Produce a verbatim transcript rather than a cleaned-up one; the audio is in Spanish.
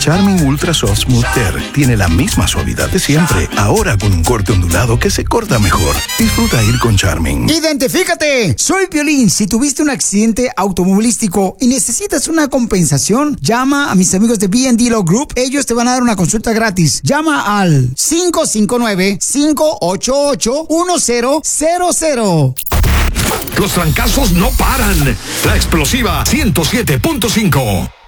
Charmin Ultra Soft Smooth Tear tiene la misma suavidad de siempre, ahora con un corte ondulado que se corta mejor. Disfruta ir con Charmin. ¡Identifícate! Soy Piolín. Si tuviste un accidente automovilístico y necesitas una compensación, llama a mis amigos de B and D Law Group. Ellos te van a dar una consulta gratis. Llama al cinco cinco nueve, cinco ocho ocho, uno cero cero cero. Los trancazos no paran. La explosiva ciento siete punto cinco.